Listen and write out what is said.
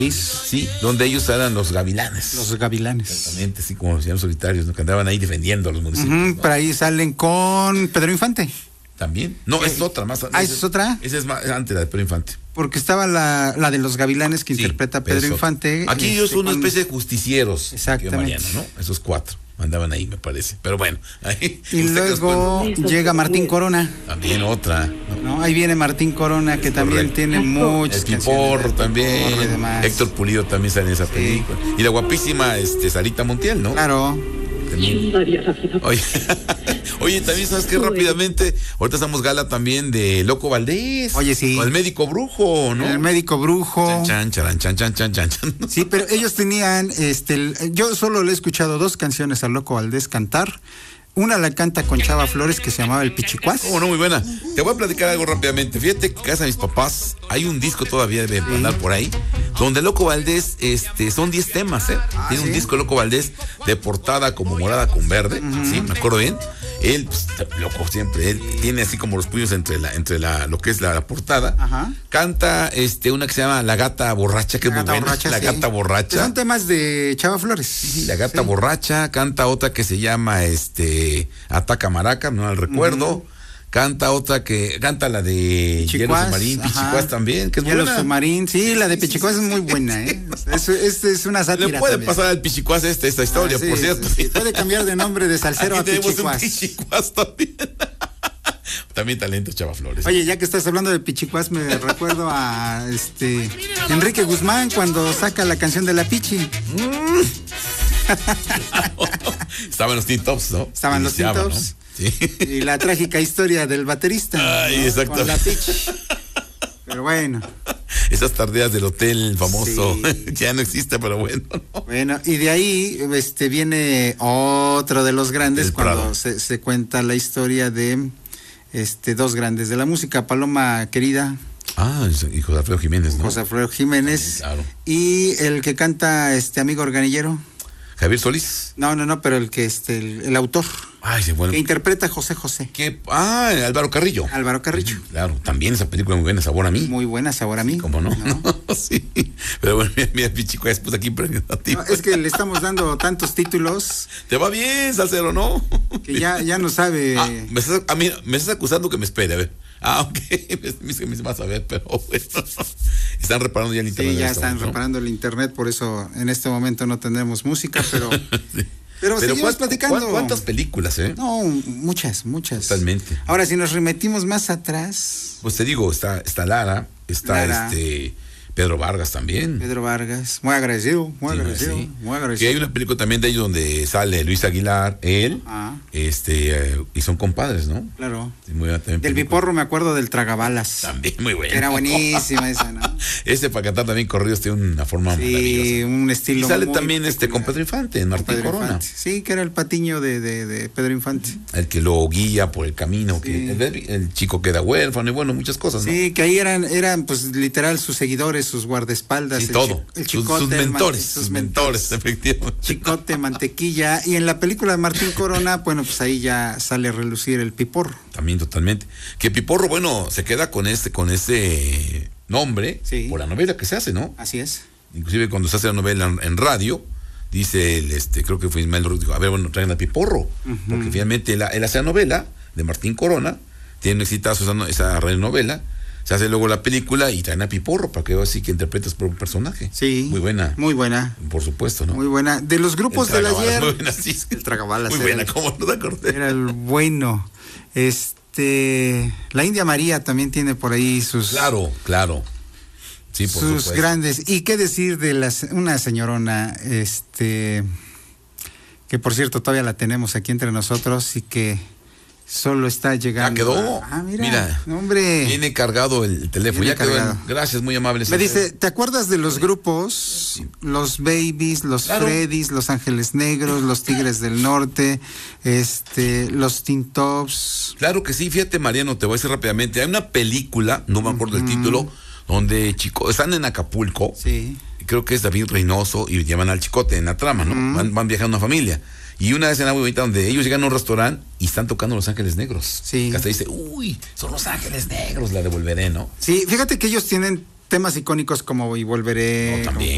Sí, donde ellos eran los gavilanes. Los gavilanes. Exactamente, sí, como los señores solitarios, ¿no? Que andaban ahí defendiendo a los municipios. ¿No? Por ahí salen con Pedro Infante. ¿También? No, es otra más. ¿Esa es otra? Esa es más antes, la de Pedro Infante. Porque estaba la de los gavilanes que interpreta Pedro Infante. Aquí ellos son una especie de justicieros. Exactamente. Mariano, ¿no? Esos 4 andaban ahí, me parece. Pero bueno. Ahí, y luego llega Martín Corona. También otra. ¿No? Ahí viene Martín Corona, que también tiene muchas canciones. El Piporro también. Héctor Pulido también sale en esa película. Y la guapísima Sarita Montiel, ¿no? Claro. Oye, también sabes que rápidamente, ahorita estamos gala también de Loco Valdés. Oye, sí. O el médico brujo, ¿no? El médico brujo. Chan. Sí, pero ellos tenían, yo solo le he escuchado 2 canciones a Loco Valdés cantar. Una la canta con Chava Flores que se llamaba El Pichicuás. Oh, no, muy buena. Te voy a platicar algo rápidamente. Fíjate que en casa de mis papás hay un disco todavía de andar por ahí, donde Loco Valdés, son 10 temas, Tiene un disco Loco Valdés de portada como morada con verde, sí, me acuerdo bien. Él, pues, loco siempre, él tiene así como los puños entre lo que es la portada. Ajá. Canta una que se llama La Gata Borracha, que es muy buena. La Gata Borracha. Son temas de Chava Flores. Sí, La Gata Borracha. Canta otra que se llama Ataca Maraca, no al recuerdo. Canta otra canta la de Hielo Submarín, Pichicuás también, que es Hielo buena. Submarín, sí, la de Pichicuás es muy buena, es una sátira. Le puede también pasar al Pichicuás esta historia, por cierto. Sí. Puede cambiar de nombre de salsero a Pichicuás. Un Pichicuás también. También talento, Chava Flores. Oye, ya que estás hablando de Pichicuás, me recuerdo a Enrique Guzmán cuando saca la canción de La Pichi. Estaban los Teen Tops, ¿no? Estaban los Teen Tops. ¿No? Sí. Y la trágica historia del baterista. Ay, exacto. Con La Pichi. Pero bueno. Esas tardeas del hotel famoso, ya no existe, pero bueno. ¿No? Bueno, y de ahí viene otro de los grandes cuando se cuenta la historia de 2 grandes de la música, Paloma Querida. Y José Alfredo Jiménez, ¿no? José Alfredo Jiménez. Sí, claro. Y el que canta Amigo Organillero. Javier Solís. No, pero el que el autor. Que interpreta a José José. Álvaro Carrillo. Álvaro Carrillo. Claro, también esa película muy buena, Sabor a mí. Muy buena, Sabor a mí. ¿Cómo no? Sí. Pero bueno, mira, Pichicuás, pues aquí prendiendo a ti. No, es que le estamos dando tantos títulos. Te va bien, salsero, ¿no? Que ya no sabe. Me estás acusando que me espere, a ver. Ok, me vas a ver, pero bueno. Están reparando ya el internet. Sí, ya están reparando el internet, por eso en este momento no tendremos música, pero... Sí. Pero seguimos platicando. ¿Cuántas películas, No, muchas. Totalmente. Ahora, si nos remitimos más atrás... Pues te digo, está Lara, está Pedro Vargas también. Pedro Vargas, muy agradecido. Que hay una película también de ellos donde sale Luis Aguilar, él, y son compadres, ¿no? Claro. Sí, muy buena, del Piporro me acuerdo del Tragabalas. También muy buena. Era buenísima esa, ¿no? Para cantar también corridos tiene una forma maravillosa. Sí, un estilo. Y sale también con Pedro Infante, en Martín Corona. Infante. Sí, que era el patiño de Pedro Infante. El que lo guía por el camino, que el chico queda huérfano y bueno, muchas cosas, ¿no? Sí, que ahí eran pues literal sus seguidores, sus guardaespaldas, todo. El Chicote, sus mentores, efectivamente. Chicote, Mantequilla, y en la película de Martín Corona, bueno, pues ahí ya sale a relucir el Piporro. También totalmente. Que Piporro, bueno, se queda con ese nombre por la novela que se hace, ¿no? Así es. Inclusive cuando se hace la novela en radio, dice creo que fue Ismael Rodríguez, a ver, bueno, traigan a Piporro, porque finalmente él hace la novela de Martín Corona, tiene un exitazo esa radionovela. Se hace luego la película y traen a Piporro para que así que interpretes por un personaje. Sí. Muy buena. Muy buena. Por supuesto, ¿no? Muy buena. De los grupos del ayer. Muy buena, sí. El Tragabalas. Muy buena, ¿cómo no te acordé? Era el bueno. La India María también tiene por ahí sus. Claro. Sí, por sus supuesto. Grandes. Y qué decir de una señorona, que por cierto todavía la tenemos aquí entre nosotros y que solo está llegando. Ya quedó. Mira, hombre. Viene cargado el teléfono. Ya quedó. Gracias, muy amable. Me dice, ¿te acuerdas de los grupos? Sí. Los Babies, los Freddys, los Ángeles Negros, los Tigres del Norte, los Teen Tops. Claro que sí, fíjate, Mariano, te voy a decir rápidamente. Hay una película, no me acuerdo el título, donde están en Acapulco. Sí. Creo que es David Reynoso y llevan al Chicote en la trama, ¿no? Van viajando una familia. Y una escena muy bonita donde ellos llegan a un restaurante y están tocando Los Ángeles Negros. Sí. Que hasta dice, son Los Ángeles Negros, la de Volveré, ¿no? Sí, fíjate que ellos tienen temas icónicos como Y Volveré. También.